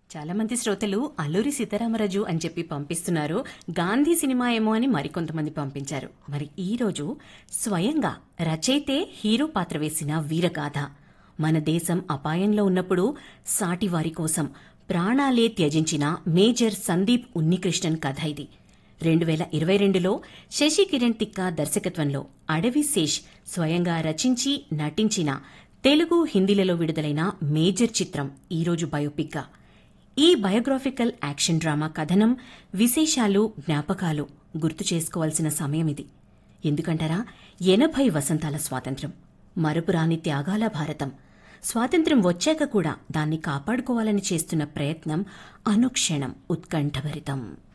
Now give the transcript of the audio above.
చాలా మంది శ్రోతలు అల్లూరి సీతారామరాజు అని చెప్పి పంపిస్తున్నారు. గాంధీ సినిమా ఏమో అని మరికొంతమంది పంపించారు. మరి ఈ రోజు స్వయంగా రచయితే హీరో పాత్ర వేసిన వీరగాథ. మన దేశం అపాయంలో ఉన్నప్పుడు సాటివారి కోసం ప్రాణాలే త్యజించిన మేజర్ సందీప్ ఉన్నికృష్ణన్ కథ ఇది. 2022లో శశి కిరణ్ తిక్క దర్శకత్వంలో అడవి శేష్ స్వయంగా రచించి నటించిన తెలుగు, హిందీలలో విడుదలైన మేజర్ చిత్రం ఈరోజు బయోపిక్గా. ఈ బయోగ్రాఫికల్ యాక్షన్ డ్రామా కథనం, విశేషాలు, జ్ఞాపకాలు గుర్తు చేసుకోవాల్సిన సమయం ఇది. ఎందుకంటారా, 80 వసంతాల స్వాతంత్ర్యం, మరపురాని త్యాగాల భారతం. స్వాతంత్ర్యం వచ్చాక కూడా దాన్ని కాపాడుకోవాలని చేస్తున్న ప్రయత్నం అనుక్షణం ఉత్కంఠభరితం.